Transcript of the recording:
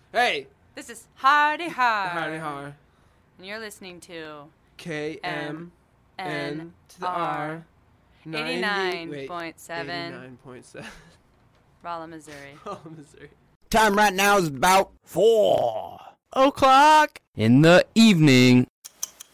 Hey! This is Hardy Har. Hardy Har. And you're listening to KMN N to the R. 89.7 89.7. Rolla, Missouri. Oh, Missouri. Time right now is about 4 o'clock in the evening.